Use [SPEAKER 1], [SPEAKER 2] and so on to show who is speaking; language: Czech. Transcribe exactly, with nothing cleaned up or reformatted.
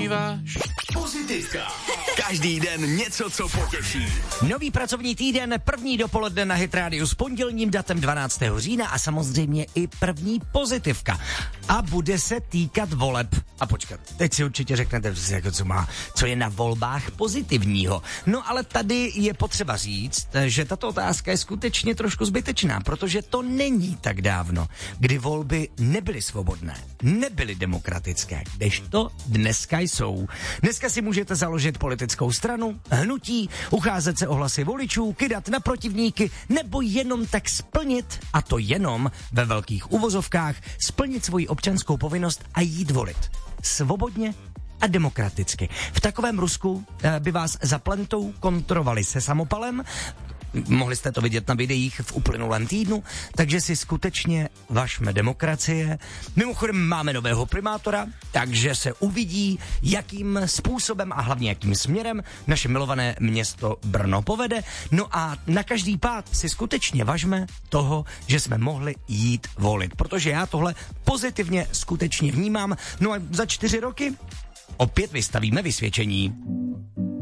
[SPEAKER 1] usmíváš.
[SPEAKER 2] Pozitivka. Každý den něco, co potěší.
[SPEAKER 3] Nový pracovní týden, první dopoledne na Hit Radio s pondělním datem dvanáctého října a samozřejmě i první pozitivka. A bude se týkat voleb. A počkat, teď si určitě řeknete, jako co má, co je na volbách pozitivního. No ale tady je potřeba říct, že tato otázka je skutečně trošku zbytečná, protože to není tak dávno, kdy volby nebyly svobodné, nebyly demokratické, kdežto dneska jsou. Dneska si můžete založit politickou stranu, hnutí, ucházet se o hlasy voličů, kydat na protivníky, nebo jenom tak splnit, a to jenom ve velkých uvozovkách, splnit svoji občanskou povinnost a jít volit. Svobodně a demokraticky. V takovém Rusku by vás za plentou kontrolovali se samopalem, mohli jste to vidět na videích v uplynulém týdnu, takže si skutečně vašme demokracie. Mimochodem máme nového primátora, takže se uvidí, jakým způsobem a hlavně jakým směrem naše milované město Brno povede. No a na každý pád si skutečně važme toho, že jsme mohli jít volit, protože já tohle pozitivně skutečně vnímám. No a za čtyři roky opět vystavíme vysvědčení.